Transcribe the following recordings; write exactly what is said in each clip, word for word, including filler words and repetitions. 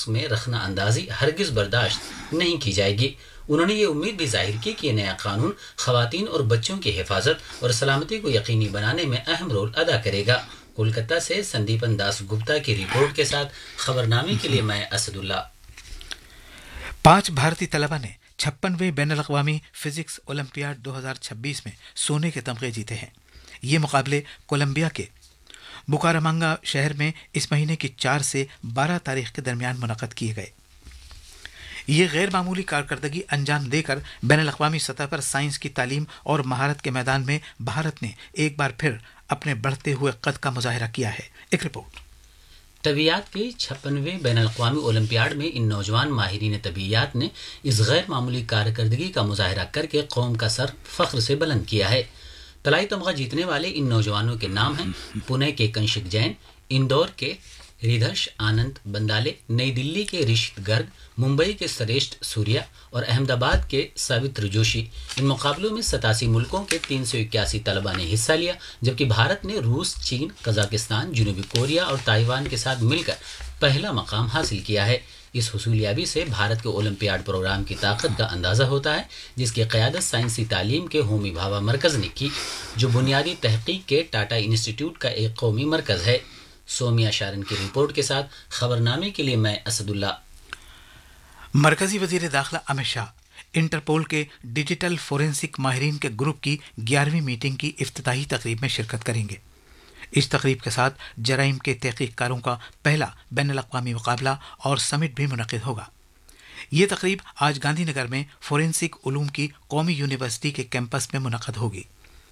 نفس میں رخنہ اندازی ہرگز برداشت نہیں کی جائے گی۔ انہوں نے یہ امید بھی ظاہر کی کہ یہ نیا قانون خواتین اور بچوں کی حفاظت اور سلامتی کو یقینی بنانے میں اہم رول ادا کرے گا۔ کولکتہ سے سندیپن داس گپتا کی رپورٹ کے ساتھ خبرنامے کے لیے میں اسد اللہ۔ پانچ بھارتی طلبہ نے چھپنویں بین الاقوامی فزکس اولمپیاڈ دو ہزار چھبیس میں سونے کے تمغے جیتے ہیں۔ یہ مقابلے کولمبیا کے بکارامنگا شہر میں اس مہینے کی چار سے بارہ تاریخ کے درمیان منعقد کیے گئے۔ یہ غیر معمولی کارکردگی انجام دے کر بین الاقوامی سطح پر سائنس کی تعلیم اور مہارت کے میدان میں بھارت نے ایک بار پھر اپنے بڑھتے ہوئے قد کا مظاہرہ کیا ہے۔ ایک رپورٹ۔ طبیعیات کے چھپنویں بین الاقوامی اولمپیاڈ میں ان نوجوان ماہرین طبیعیات نے اس غیر معمولی کارکردگی کا مظاہرہ کر کے قوم کا سر فخر سے بلند کیا ہے۔ طلائی تمغہ جیتنے والے ان نوجوانوں کے نام ہیں پونے کے کنشک جین، اندور کے ریدھرش آنند بندالے، نئی دلی کے رشت گرگ، ممبئی کے سریشٹ سوریا اور احمد آباد کے ساوتر جوشی۔ ان مقابلوں میں ستاسی ملکوں کے تین سو اکیاسی طلبہ نے حصہ لیا، جبکہ بھارت نے روس، چین، قزاقستان، جنوبی کوریا اور تائیوان کے ساتھ مل کر پہلا مقام حاصل کیا ہے۔ اس حصولیابی سے بھارت کے اولمپیاڈ پروگرام کی طاقت کا اندازہ ہوتا ہے، جس کی قیادت سائنسی تعلیم کے ہومی بھابھا مرکز نے کی، جو بنیادی تحقیق کے ٹاٹا انسٹیٹیوٹ کا ایک قومی مرکز ہے۔ سومیا شارن کی رپورٹ کے ساتھ خبرنامے کے لیے میں اسد اللہ۔ مرکزی وزیر داخلہ امت شاہ انٹرپول کے ڈیجیٹل فورینسک ماہرین کے گروپ کی گیارہویں میٹنگ کی افتتاحی تقریب میں شرکت کریں گے۔ اس تقریب کے ساتھ جرائم کے تحقیق کاروں کا پہلا بین الاقوامی مقابلہ اور سمٹ بھی منعقد ہوگا۔ یہ تقریب آج گاندھی نگر میں فورینسک علوم کی قومی یونیورسٹی کے کیمپس میں منعقد ہوگی۔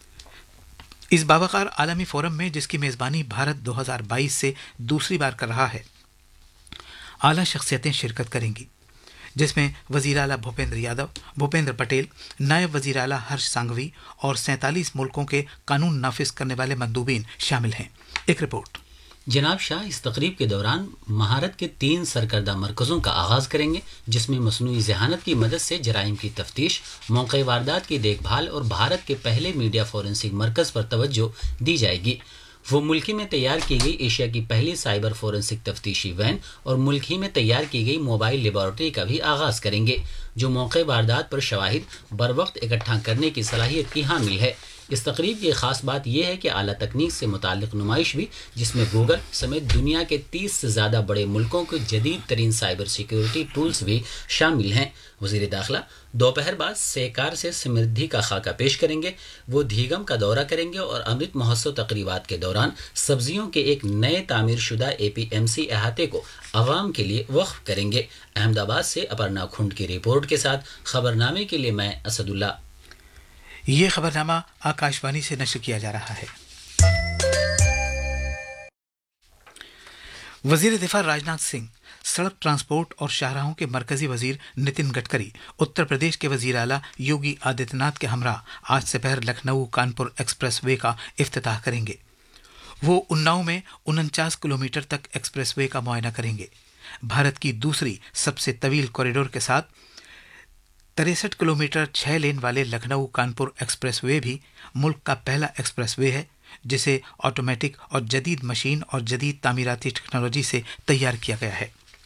اس باوقار عالمی فورم میں، جس کی میزبانی بھارت دو ہزار بائیس سے دوسری بار کر رہا ہے، اعلیٰ شخصیتیں شرکت کریں گی، جس میں وزیر اعلیٰ بھوپیندر یادو، بھوپیندر پٹیل، نائب وزیر اعلیٰ ہرش سانگھوی اور سینتالیس ملکوں کے قانون نافذ کرنے والے مندوبین شامل ہیں۔ ایک رپورٹ۔ جناب شاہ اس تقریب کے دوران مہارت کے تین سرکردہ مرکزوں کا آغاز کریں گے، جس میں مصنوعی ذہانت کی مدد سے جرائم کی تفتیش، موقع واردات کی دیکھ بھال اور بھارت کے پہلے میڈیا فورینسک مرکز پر توجہ دی جائے گی۔ وہ ملک ہی میں تیار کی گئی ایشیا کی پہلی سائبر فورینسک تفتیشی وین اور ملک ہی میں تیار کی گئی موبائل لیبارٹری کا بھی آغاز کریں گے، جو موقع واردات پر شواہد بروقت اکٹھا کرنے کی صلاحیت کی حامل ہے۔ اس تقریب کی خاص بات یہ ہے کہ اعلیٰ تکنیک سے متعلق نمائش بھی، جس میں گوگل سمیت دنیا کے تیس سے زیادہ بڑے ملکوں کے جدید ترین سائبر سیکیورٹی ٹولز بھی شامل ہیں۔ وزیر داخلہ دوپہر بعد سیکار سے سمردھی کا خاکہ پیش کریں گے۔ وہ دھیگم کا دورہ کریں گے اور امرت مہوتسو تقریبات کے دوران سبزیوں کے ایک نئے تعمیر شدہ اے پی ایم سی احاطے کو عوام کے لیے وقف کریں گے۔ احمد آباد سے اپرنا کھنڈ کی رپورٹ کے ساتھ خبرنامے کے لیے میں اسد اللہ۔ یہ خبرنامہ آکاشوانی سے نشر کیا جا رہا ہے۔ وزیر دفاع راجناتھ سنگھ، سڑک ٹرانسپورٹ اور شاہراہوں کے مرکزی وزیر نتن گڈکری، اتر پردیش کے وزیر اعلیٰ یوگی آدتیہ ناتھ کے ہمراہ آج سپہر لکھنؤ کانپور ایکسپریس وے کا افتتاح کریں گے۔ وہ اناؤ میں انچاس کلومیٹر تک ایکسپریس وے کا معائنہ کریں گے۔ بھارت کی دوسری سب سے طویل کوریڈور کے ساتھ تریسٹھ کلومیٹر چھ لین والے لکھنؤ کانپور ایکسپریس وے بھی ملک کا پہلا ایکسپریس وے ہے، جسے آٹومیٹک اور جدید مشین اور جدید تعمیراتی ٹیکنالوجی سے تیار کیا گیا ہے۔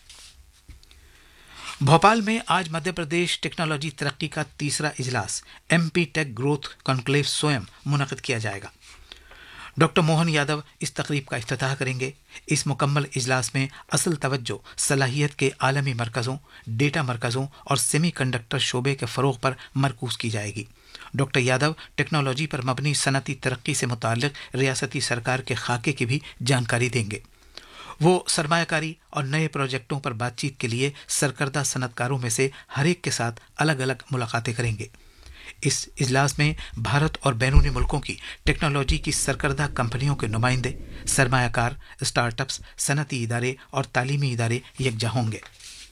بھوپال میں آج مدھیہ پردیش ٹیکنالوجی ترقی کا تیسرا اجلاس ایم پی ٹیک گروتھ کنکلیو سوئم منعقد کیا جائے گا۔ ڈاکٹر موہن یادو اس تقریب کا افتتاح کریں گے۔ اس مکمل اجلاس میں اصل توجہ صلاحیت کے عالمی مرکزوں، ڈیٹا مرکزوں اور سیمی کنڈکٹر شعبے کے فروغ پر مرکوز کی جائے گی۔ ڈاکٹر یادو ٹیکنالوجی پر مبنی صنعتی ترقی سے متعلق ریاستی سرکار کے خاکے کی بھی جانکاری دیں گے۔ وہ سرمایہ کاری اور نئے پروجیکٹوں پر بات چیت کے لیے سرکردہ صنعت کاروں میں سے ہر ایک کے ساتھ الگ الگ ملاقاتیں کریں گے۔ اس اجلاس میں بھارت اور بیرونی ملکوں کی ٹیکنالوجی کی سرکردہ کمپنیوں کے نمائندے، سرمایہ کار، اسٹارٹ اپس، صنعتی ادارے اور تعلیمی ادارے یکجا ہوں گے۔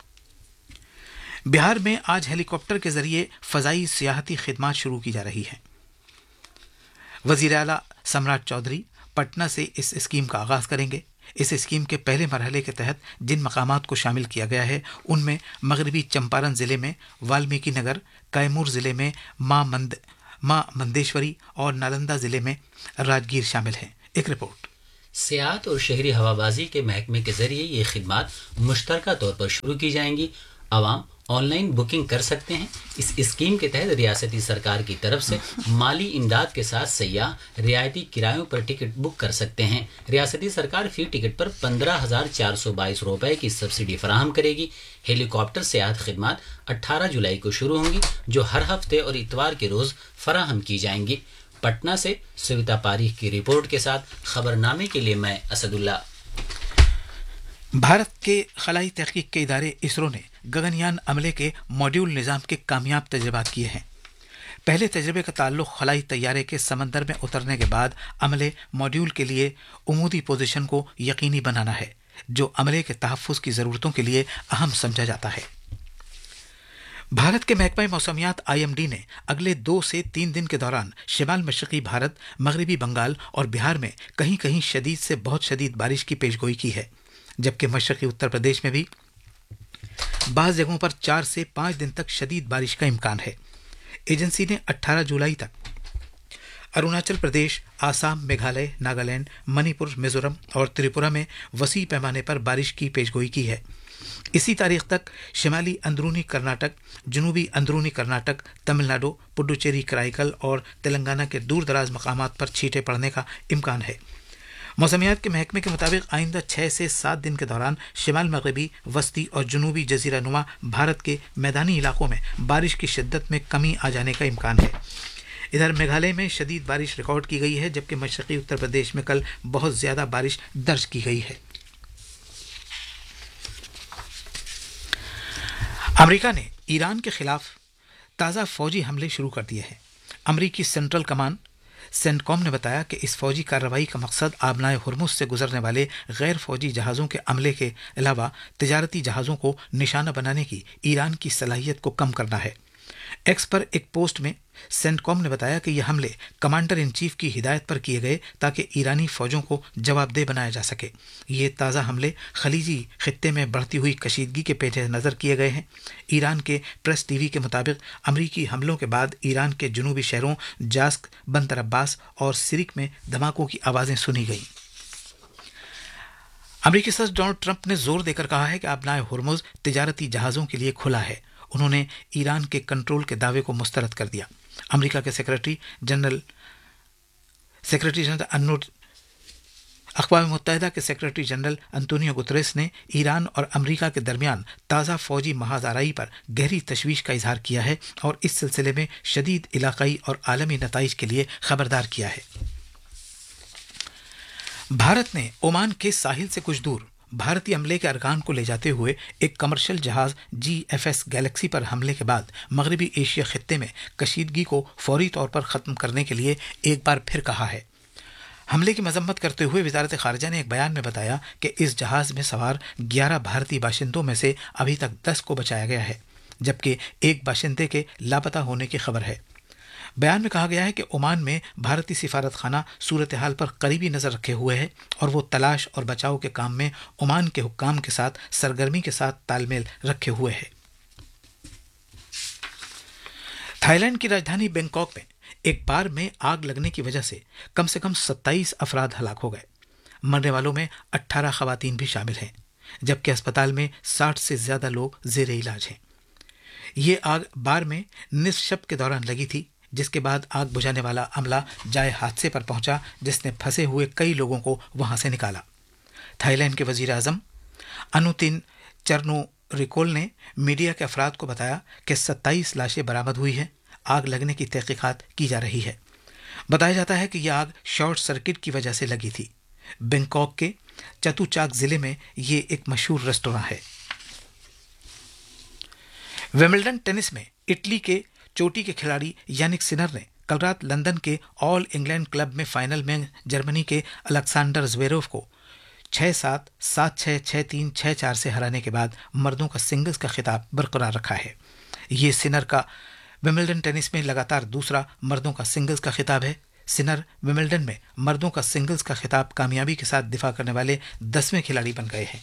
بہار میں آج ہیلی کاپٹر کے ذریعے فضائی سیاحتی خدمات شروع کی جا رہی ہیں۔ وزیر اعلیٰ سمراٹ چودھری پٹنہ سے اس اسکیم کا آغاز کریں گے۔ اس اسکیم کے پہلے مرحلے کے تحت جن مقامات کو شامل کیا گیا ہے ان میں مغربی چمپارن ضلع میں والمیکی نگر، کیمور ضلع میں ماں مند ماں مندیشوری اور نالندہ ضلع میں راجگیر شامل ہیں۔ ایک رپورٹ۔ سیاحت اور شہری ہوابازی کے محکمے کے ذریعے یہ خدمات مشترکہ طور پر شروع کی جائیں گی. عوام آن لائن بکنگ کر سکتے ہیں. اس اسکیم کے تحت ریاستی سرکار کی طرف سے مالی امداد کے ساتھ سیاح رعایتی کرایوں پر ٹکٹ بک کر سکتے ہیں. ریاستی سرکار فی ٹکٹ پر پندرہ ہزار چار سو بائیس روپے کی سبسڈی فراہم کرے گی. ہیلی کاپٹر سیاحت خدمات اٹھارہ جولائی کو شروع ہوں گی جو ہر ہفتے اور اتوار کے روز فراہم کی جائیں گی. پٹنہ سے سویتا پاریخ کی رپورٹ کے ساتھ خبر نامے کے لیے میں اسد اللہ. بھارت کے خلائی تحقیق کے ادارے اسرو نے گگنیان عملے کے ماڈیول نظام کے کامیاب تجربات کیے ہیں. پہلے تجربے کا تعلق خلائی طیارے کے سمندر میں اترنے کے بعد عملے ماڈیول کے لیے عمودی پوزیشن کو یقینی بنانا ہے جو عملے کے تحفظ کی ضرورتوں کے لیے اہم سمجھا جاتا ہے. بھارت کے محکمہ موسمیات آئی ایم ڈی نے اگلے دو سے تین دن کے دوران شمال مشرقی بھارت، مغربی بنگال اور بہار میں کہیں کہیں شدید سے بہت شدید بارش کی پیشگوئی کی ہے، جبکہ مشرقی اتر پردیش میں بھی بعض جگہوں پر چار سے پانچ دن تک شدید بارش کا امکان ہے. ایجنسی نے اٹھارہ جولائی تک اروناچل پردیش، آسام، میگھالیہ، ناگالینڈ، منی پور، میزورم اور تریپورہ میں وسیع پیمانے پر بارش کی پیشگوئی کی ہے. اسی تاریخ تک شمالی اندرونی کرناٹک، جنوبی اندرونی کرناٹک، تمل ناڈو، پڈوچیری، کرائیکل اور تلنگانہ کے دور دراز مقامات پر چھینٹیں پڑنے کا امکان ہے. موسمیات کے محکمے کے مطابق آئندہ چھ سے سات دن کے دوران شمال مغربی، وسطی اور جنوبی جزیرہ نما بھارت کے میدانی علاقوں میں بارش کی شدت میں کمی آ جانے کا امکان ہے. ادھر میگھالیہ میں شدید بارش ریکارڈ کی گئی ہے، جبکہ مشرقی اتر پردیش میں کل بہت زیادہ بارش درج کی گئی ہے. امریکہ نے ایران کے خلاف تازہ فوجی حملے شروع کر دیے ہیں. امریکی سینٹرل کمان سینٹ کام نے بتایا کہ اس فوجی کارروائی کا مقصد آبنائے ہرمز سے گزرنے والے غیر فوجی جہازوں کے عملے کے علاوہ تجارتی جہازوں کو نشانہ بنانے کی ایران کی صلاحیت کو کم کرنا ہے. ایکس پر ایک پوسٹ میں سینٹ کام نے بتایا کہ یہ حملے کمانڈر ان چیف کی ہدایت پر کیے گئے تاکہ ایرانی فوجوں کو جواب دہ بنایا جا سکے. یہ تازہ حملے خلیجی خطے میں بڑھتی ہوئی کشیدگی کے پیش نظر کیے گئے ہیں. ایران کے پریس ٹی وی کے مطابق امریکی حملوں کے بعد ایران کے جنوبی شہروں جاسک، بندر عباس اور سرک میں دھماکوں کی آوازیں سنی گئیں. امریکی صدر ڈونلڈ ٹرمپ نے زور دے کر کہا ہے کہ آبنائے ہرمز تجارتی جہازوں کے لیے کھلا ہے. انہوں نے ایران کے کنٹرول کے دعوے کو مسترد کر دیا. امریکہ کے سیکرٹری جنرل سیکرٹری جنرل انو اقوام متحدہ کے سیکرٹری جنرل انتونیو گتریس نے ایران اور امریکہ کے درمیان تازہ فوجی محاذ آرائی پر گہری تشویش کا اظہار کیا ہے اور اس سلسلے میں شدید علاقائی اور عالمی نتائج کے لیے خبردار کیا ہے. بھارت نے عمان کے ساحل سے کچھ دور بھارتی عملے کے ارکان کو لے جاتے ہوئے ایک کمرشل جہاز جی ایف ایس گیلیکسی پر حملے کے بعد مغربی ایشیا خطے میں کشیدگی کو فوری طور پر ختم کرنے کے لیے ایک بار پھر کہا ہے. حملے کی مذمت کرتے ہوئے وزارت خارجہ نے ایک بیان میں بتایا کہ اس جہاز میں سوار گیارہ بھارتی باشندوں میں سے ابھی تک دس کو بچایا گیا ہے، جبکہ ایک باشندے کے لاپتہ ہونے کی خبر ہے. بیان میں کہا گیا ہے کہ عمان میں بھارتی سفارت خانہ صورتحال پر قریبی نظر رکھے ہوئے ہے اور وہ تلاش اور بچاؤ کے کام میں عمان کے حکام کے ساتھ سرگرمی کے ساتھ تال میل رکھے ہوئے ہے. تھائی لینڈ کی راجدھانی بینکاک میں ایک بار میں آگ لگنے کی وجہ سے کم سے کم ستائیس افراد ہلاک ہو گئے. مرنے والوں میں اٹھارہ خواتین بھی شامل ہیں، جبکہ اسپتال میں ساٹھ سے زیادہ لوگ زیر علاج ہیں. یہ آگ بار میں نصف شب کے دوران لگی تھی، جس کے بعد آگ بجھانے والا عملہ جائے حادثے پر پہنچا جس نے پھنسے ہوئے کئی لوگوں کو وہاں سے نکالا. تھائی لینڈ کے وزیر اعظم انوتن چرنو ریکول نے میڈیا کے افراد کو بتایا کہ ستائیس لاشیں برآمد ہوئی ہیں. آگ لگنے کی تحقیقات کی جا رہی ہے. بتایا جاتا ہے کہ یہ آگ شارٹ سرکٹ کی وجہ سے لگی تھی. بینکاک کے چتو چاک ضلع میں یہ ایک مشہور ریستوراں ہے. ویمبلڈن ٹینس میں اٹلی کے چوٹی کے کھلاڑی یانک سنر نے کل رات لندن کے آل انگلینڈ کلب میں فائنل میں جرمنی کے الیگزینڈر زویروف کو چھ سات، سات چھ، چھ تین، چھ چار سے ہرانے کے بعد مردوں کا سنگلز کا خطاب برقرار رکھا ہے. یہ سنر کا ویمبلڈن ٹینس میں لگاتار دوسرا مردوں کا سنگلز کا خطاب ہے. سنر ویمبلڈن میں مردوں کا سنگلز کا خطاب کامیابی کے ساتھ دفاع کرنے والے دسویں کھلاڑی بن گئے ہیں.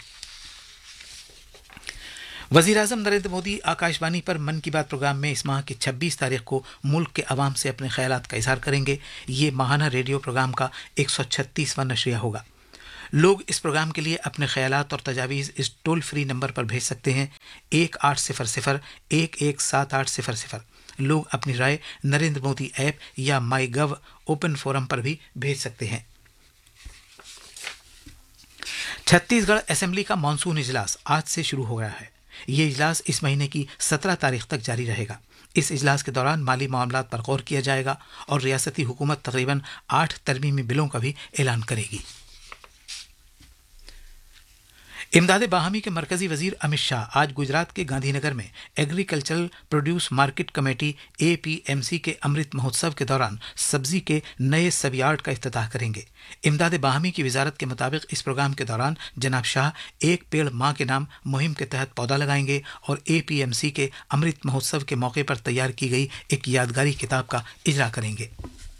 وزیر اعظم نریندر مودی آکاش وانی پر من کی بات پروگرام میں اس ماہ کی چھبیس تاریخ کو ملک کے عوام سے اپنے خیالات کا اظہار کریں گے. یہ ماہانہ ریڈیو پروگرام کا ایک سو چھتیسواں نشریہ ہوگا. لوگ اس پروگرام کے لیے اپنے خیالات اور تجاویز اس ٹول فری نمبر پر بھیج سکتے ہیں ایک آٹھ صفر صفر ایک ایک سات آٹھ صفر صفر۔ لوگ اپنی رائے نریندر مودی ایپ یا مائی گو اوپن فورم پر بھی بھیج سکتے ہیں۔ چھتیس گڑھ اسمبلی کا مانسون اجلاس آج سے شروع ہو رہا ہے۔ یہ اجلاس اس مہینے کی سترہ تاریخ تک جاری رہے گا۔ اس اجلاس کے دوران مالی معاملات پر غور کیا جائے گا اور ریاستی حکومت تقریباً آٹھ ترمیمی بلوں کا بھی اعلان کرے گی۔ امداد باہمی کے مرکزی وزیر امت شاہ آج گجرات کے گاندھی نگر میں ایگریکلچرل پروڈیوس مارکیٹ کمیٹی اے پی ایم سی کے امرت مہوتسو کے دوران سبزی کے نئے سب یارڈ کا افتتاح کریں گے۔ امداد باہمی کی وزارت کے مطابق اس پروگرام کے دوران جناب شاہ ایک پیڑ ماں کے نام مہم کے تحت پودا لگائیں گے اور اے پی ایم سی کے امرت مہوتسو کے موقع پر تیار کی گئی ایک یادگاری کتاب کا اجرا کریں گے۔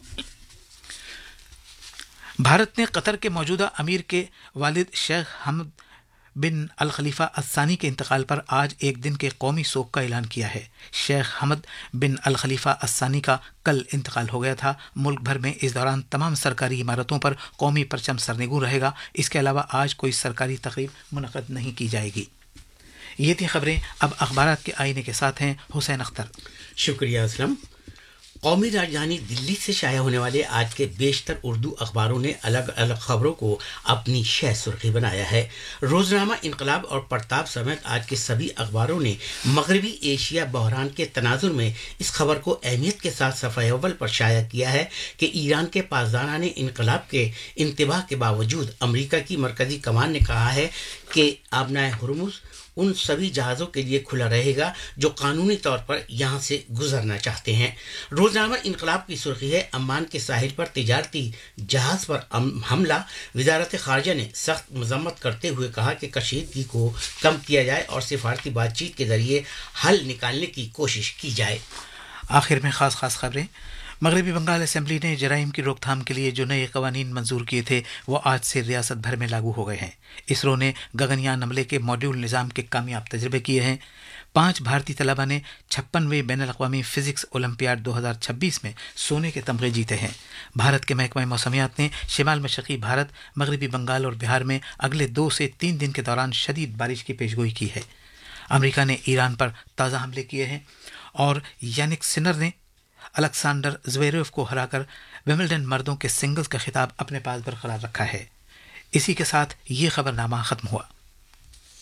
بھارت نے قطر کے موجودہ امیر کے والد شیخ حمد بن الخلیفہ الثانی کے انتقال پر آج ایک دن کے قومی سوگ کا اعلان کیا ہے۔ شیخ حمد بن الخلیفہ الثانی کا کل انتقال ہو گیا تھا۔ ملک بھر میں اس دوران تمام سرکاری عمارتوں پر قومی پرچم سرنگوں رہے گا۔ اس کے علاوہ آج کوئی سرکاری تقریب منعقد نہیں کی جائے گی۔ یہ تھی خبریں۔ اب اخبارات کے آئینے کے ساتھ ہیں حسین اختر۔ شکریہ اسلم۔ قومی راجدھانی دلی سے شائع ہونے والے آج کے بیشتر اردو اخباروں نے الگ الگ خبروں کو اپنی شہ سرخی بنایا ہے۔ روزنامہ انقلاب اور پرتاپ سمیت آج کے سبھی اخباروں نے مغربی ایشیا بحران کے تناظر میں اس خبر کو اہمیت کے ساتھ صفحہ اول پر شائع کیا ہے کہ ایران کے پاسداران انقلاب کے انتباہ کے باوجود امریکہ کی مرکزی کمان نے کہا ہے کہ آبنائے ہرمز ان سبھی جہازوں کے لیے کھلا رہے گا جو قانونی طور پر یہاں سے گزرنا چاہتے ہیں۔ روزنامہ انقلاب کی سرخی ہے عمان کے ساحل پر تجارتی جہاز پر حملہ، وزارت خارجہ نے سخت مذمت کرتے ہوئے کہا کہ کشیدگی کو کم کیا جائے اور سفارتی بات چیت کے ذریعے حل نکالنے کی کوشش کی جائے۔ آخر میں خاص خاص خبریں۔ مغربی بنگال اسمبلی نے جرائم کی روک تھام کے لیے جو نئے قوانین منظور کیے تھے وہ آج سے ریاست بھر میں لاگو ہو گئے ہیں۔ اسرو نے گگنیان عملے کے ماڈیول نظام کے کامیاب تجربے کیے ہیں۔ پانچ بھارتی طلبہ نے چھپنویں بین الاقوامی فزکس اولمپیاڈ دو ہزار چھبیس میں سونے کے تمغے جیتے ہیں۔ بھارت کے محکمہ موسمیات نے شمال مشرقی بھارت، مغربی بنگال اور بہار میں اگلے دو سے تین دن کے دوران شدید بارش کی پیشگوئی کی ہے۔ امریکہ نے ایران پر تازہ حملے کیے ہیں اور یانک سنر نے الیکسانڈر زویریف کو ہرا کر ومبلڈن مردوں کے سنگلز کا خطاب اپنے پاس برقرار رکھا ہے۔ اسی کے ساتھ یہ خبر نامہ ختم ہوا۔